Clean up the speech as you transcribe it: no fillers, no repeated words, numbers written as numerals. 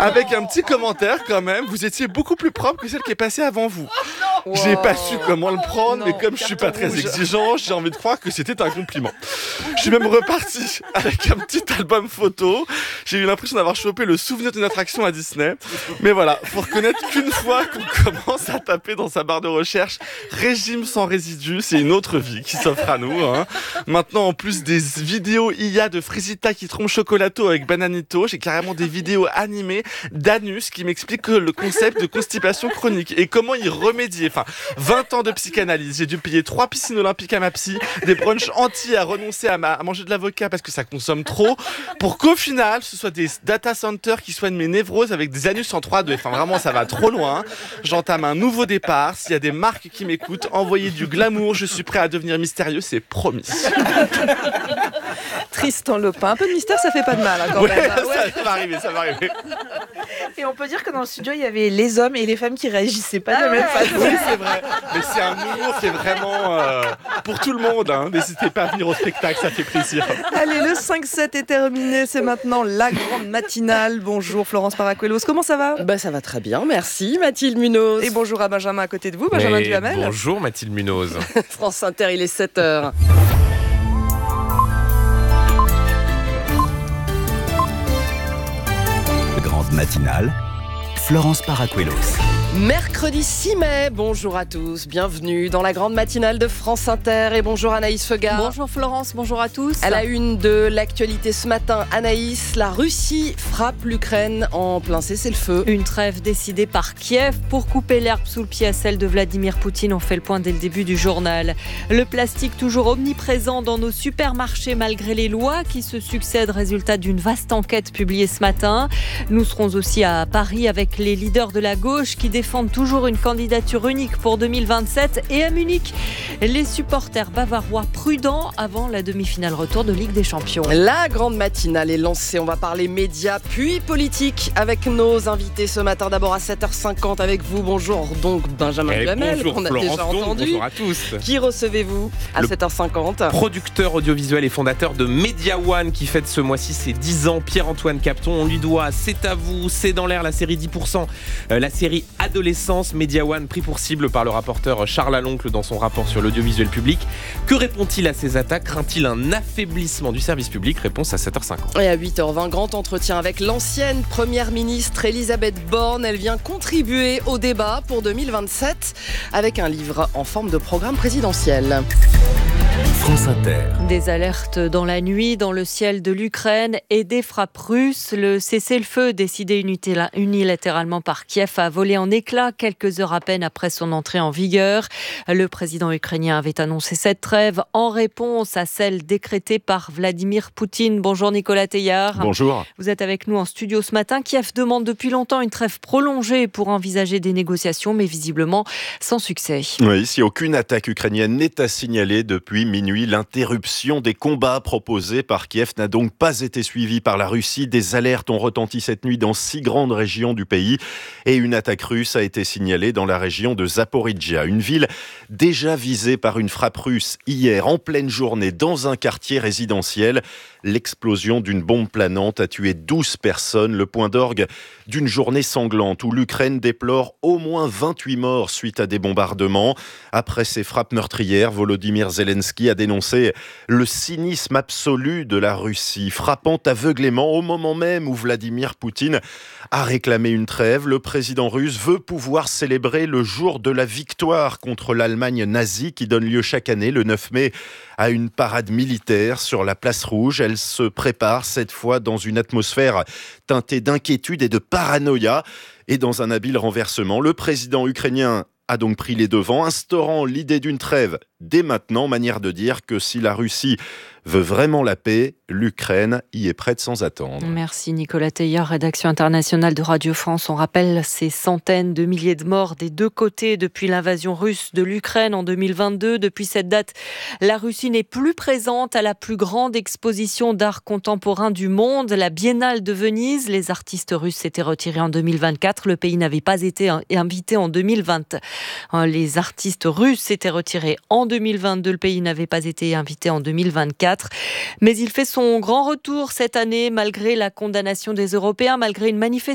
avec un petit commentaire quand même. Vous étiez beaucoup plus propre que celle qui est passée avant vous. J'ai pas su comment le prendre, mais comme je suis pas très exigeant, j'ai envie de croire que c'était un compliment. Je suis même reparti avec un petit album photo. J'ai eu l'impression d'avoir chopé le souvenir d'une attraction à Disney. Mais voilà, faut reconnaître qu'une fois qu'on commence à taper dans sa barre de recherche régime sans résidus, c'est une autre vie qui s'offre à nous. Maintenant, en plus des vidéos IA de Frisita qui trompe Chocolato avec Bananito, j'ai carrément des vidéos animées d'Anus qui m'expliquent le concept de constipation chronique et comment y remédier. 20 ans de psychanalyse, j'ai dû payer 3 piscines olympiques à ma psy, des brunchs entiers à renoncer à manger de l'avocat parce que ça consomme trop, pour qu'au final, ce soit des data centers qui soignent mes névroses avec des anus en 3D. Vraiment, ça va trop loin. J'entame un nouveau départ. S'il y a des marques qui m'écoutent, envoyez du glamour, je suis prêt à devenir mystérieux, c'est promis. Tristan Lopin, un peu de mystère, ça fait pas de mal quand même. Ça va arriver. Et on peut dire que dans le studio, il y avait les hommes et les femmes qui réagissaient pas de la même façon. Oui, c'est vrai. Mais c'est un humour qui est vraiment pour tout le monde. N'hésitez pas à venir au spectacle, ça fait plaisir. Allez, le 5-7 est terminé. C'est maintenant la grande matinale. Bonjour Florence Paracuelos, comment ça va ? Ça va très bien, merci Mathilde Munoz. Et bonjour à Benjamin à côté de vous, Benjamin Duhamel. Bonjour Mathilde Munoz. France Inter, il est 7h. Grande matinale, Florence Paracuelos. Mercredi 6 mai, bonjour à tous, bienvenue dans la grande matinale de France Inter et bonjour Anaïs Feugard. Bonjour Florence, bonjour à tous. À la une de l'actualité ce matin, Anaïs, la Russie frappe l'Ukraine en plein cessez-le-feu. Une trêve décidée par Kiev pour couper l'herbe sous le pied à celle de Vladimir Poutine. On fait le point dès le début du journal. Le plastique toujours omniprésent dans nos supermarchés malgré les lois qui se succèdent, résultat d'une vaste enquête publiée ce matin. Nous serons aussi à Paris avec les leaders de la gauche qui défendent toujours une candidature unique pour 2027 et à Munich, les supporters bavarois prudents avant la demi-finale retour de Ligue des Champions. La grande matinale est lancée, on va parler médias puis politique avec nos invités ce matin. D'abord à 7h50 avec vous, bonjour donc Benjamin Duhamel, qu'on a déjà entendu. Bonjour à tous. Qui recevez-vous à 7h50 ? Producteur audiovisuel et fondateur de Media One qui fête ce mois-ci ses 10 ans, Pierre-Antoine Capton. On lui doit C'est à vous, C'est dans l'air, la série 10%, la série Adolescence. Media One pris pour cible par le rapporteur Charles Aloncle dans son rapport sur l'audiovisuel public. Que répond-il à ces attaques ? Craint-il un affaiblissement du service public ? Réponse à 7h50. Et à 8h20, grand entretien avec l'ancienne première ministre Elisabeth Borne. Elle vient contribuer au débat pour 2027 avec un livre en forme de programme présidentiel. France Inter. Des alertes dans la nuit dans le ciel de l'Ukraine et des frappes russes. Le cessez-le-feu décidé unilatéralement par Kiev a volé en éclats quelques heures à peine après son entrée en vigueur. Le président ukrainien avait annoncé cette trêve en réponse à celle décrétée par Vladimir Poutine. Bonjour Nicolas Teillard. Bonjour. Vous êtes avec nous en studio ce matin. Kiev demande depuis longtemps une trêve prolongée pour envisager des négociations, mais visiblement sans succès. Oui, si aucune attaque ukrainienne n'est à signaler depuis minuit, l'interruption des combats proposée par Kiev n'a donc pas été suivie par la Russie. Des alertes ont retenti cette nuit dans 6 grandes régions du pays et une attaque russe a été signalée dans la région de Zaporijjia, une ville déjà visée par une frappe russe hier en pleine journée dans un quartier résidentiel. L'explosion d'une bombe planante a tué 12 personnes, le point d'orgue d'une journée sanglante où l'Ukraine déplore au moins 28 morts suite à des bombardements. Après ces frappes meurtrières, Volodymyr Zelensky a dénoncé le cynisme absolu de la Russie, frappant aveuglément au moment même où Vladimir Poutine a réclamé une trêve. Le président russe veut pouvoir célébrer le jour de la victoire contre l'Allemagne nazie qui donne lieu chaque année le 9 mai à une parade militaire sur la place rouge. Elle se prépare cette fois dans une atmosphère teintée d'inquiétude et de paranoïa et dans un habile renversement. Le président ukrainien a donc pris les devants, instaurant l'idée d'une trêve dès maintenant, manière de dire que si la Russie veut vraiment la paix, l'Ukraine y est prête sans attendre. Merci Nicolas Teillard, rédaction internationale de Radio France. On rappelle ces centaines de milliers de morts des deux côtés depuis l'invasion russe de l'Ukraine en 2022. Depuis cette date, la Russie n'est plus présente à la plus grande exposition d'art contemporain du monde, la Biennale de Venise. Les artistes russes s'étaient retirés en 2024. Le pays n'avait pas été invité en 2020. Les artistes russes s'étaient retirés en 2022. Le pays n'avait pas été invité en 2024. Mais il fait son grand retour cette année malgré la condamnation des Européens, malgré une manifestation